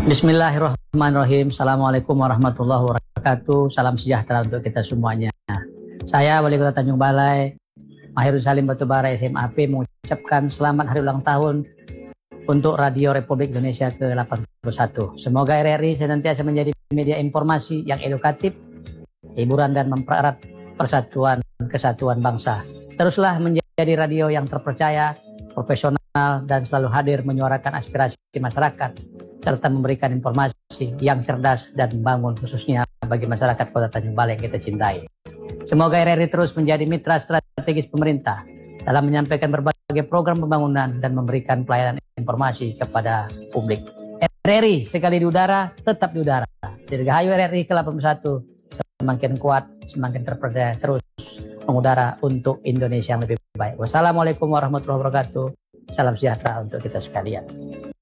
Bismillahirrahmanirrahim. Assalamualaikum warahmatullahi wabarakatuh. Salam sejahtera untuk kita semuanya. Saya Wali Kota Tanjung Balai, Mahirun Salim Batubara SMAP, mengucapkan selamat hari ulang tahun untuk Radio Republik Indonesia ke-81. Semoga RRI senantiasa menjadi media informasi yang edukatif, hiburan dan mempererat persatuan kesatuan bangsa. Teruslah menjadi radio yang terpercaya, profesional, dan selalu hadir menyuarakan aspirasi masyarakat, serta memberikan informasi yang cerdas dan membangun khususnya bagi masyarakat Kota Tanjung Balai yang kita cintai. Semoga RRI terus menjadi mitra strategis pemerintah dalam menyampaikan berbagai program pembangunan dan memberikan pelayanan informasi kepada publik. RRI sekali di udara, tetap di udara. Dirgahayu RRI ke-81 semakin kuat, semakin terpercaya, terus mengudara untuk Indonesia yang lebih baik. Wassalamualaikum warahmatullahi wabarakatuh. Salam sejahtera untuk kita sekalian.